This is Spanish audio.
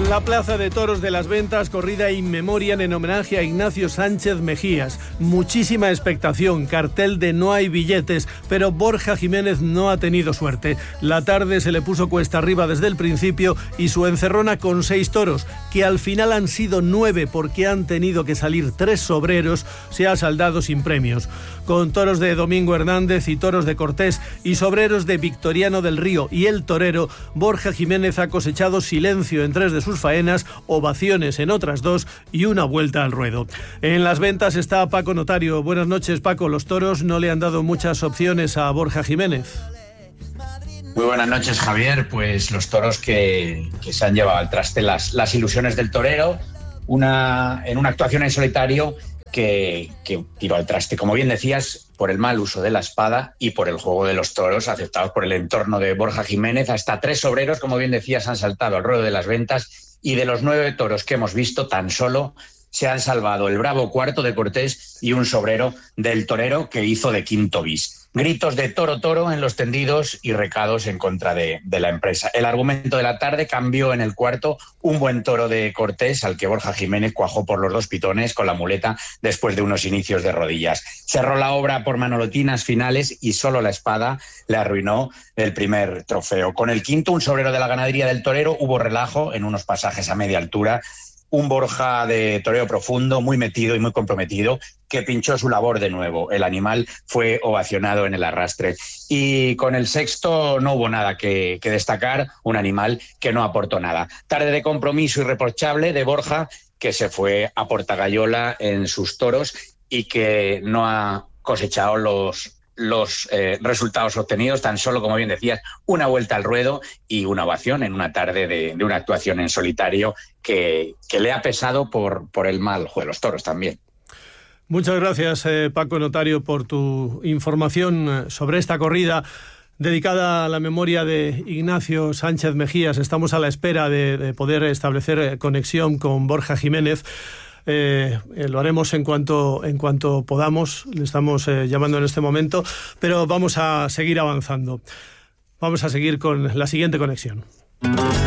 En la Plaza de Toros de Las Ventas, corrida in memoriam en homenaje a Ignacio Sánchez Mejías. Muchísima expectación, cartel de no hay billetes, pero Borja Jiménez no ha tenido suerte. La tarde se le puso cuesta arriba desde el principio y su encerrona con 6 toros, que al final han sido 9 porque han tenido que salir 3 sobreros, se ha saldado sin premios. Con toros de Domingo Hernández y toros de Cortés y sobreros de Victoriano del Río y El Torero, Borja Jiménez ha cosechado silencio en 3 de sus faenas, ovaciones en otras 2 y una vuelta al ruedo. En Las Ventas está Paco Notario. Buenas noches, Paco. Los toros no le han dado muchas opciones a Borja Jiménez. Muy buenas noches, Javier. Pues los toros que se han llevado al traste las ilusiones del torero, en una actuación en solitario que tiró al traste, como bien decías, por el mal uso de la espada y por el juego de los toros aceptados por el entorno de Borja Jiménez. Hasta 3 sobreros, como bien decías, han saltado al ruedo de Las Ventas, y de los 9 toros que hemos visto, tan solo se han salvado el bravo cuarto de Cortés y un sobrero del Torero, que hizo de quinto bis. Gritos de toro, toro en los tendidos y recados en contra de la empresa. El argumento de la tarde cambió en el cuarto. Un buen toro de Cortés al que Borja Jiménez cuajó por los 2 pitones con la muleta después de unos inicios de rodillas. Cerró la obra por manolotinas finales y solo la espada le arruinó el primer trofeo. Con el quinto, un sobrero de la ganadería del Torero, hubo relajo en unos pasajes a media altura. Un Borja de toreo profundo, muy metido y muy comprometido, que pinchó su labor de nuevo. El animal fue ovacionado en el arrastre. Y con el sexto no hubo nada que destacar, un animal que no aportó nada. Tarde de compromiso irreprochable de Borja, que se fue a Portagayola en sus toros y que no ha cosechado los resultados obtenidos, tan solo, como bien decías, una vuelta al ruedo y una ovación en una tarde de una actuación en solitario que le ha pesado por el mal juego de los toros también. Muchas gracias, Paco Notario, por tu información sobre esta corrida dedicada a la memoria de Ignacio Sánchez Mejías. Estamos a la espera de poder establecer conexión con Borja Jiménez. Lo haremos en cuanto podamos. Le estamos llamando en este momento, pero vamos a seguir avanzando. Vamos a seguir con la siguiente conexión.